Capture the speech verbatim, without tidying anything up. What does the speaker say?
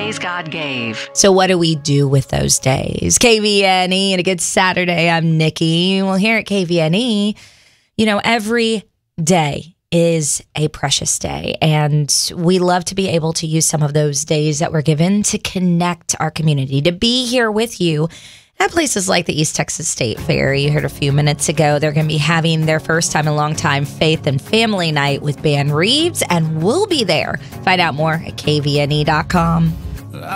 days God gave. So what do we do with those days? K V N E and a good Saturday. I'm Nikki. Well, here at K V N E, you know, every day is a precious day. And we love to be able to use some of those days that we're given to connect our community, to be here with you at places like the East Texas State Fair. You heard a few minutes ago, they're going to be having their first time in a long time Faith and Family Night with Ben Reeves, and we'll be there. Find out more at K V N E dot com.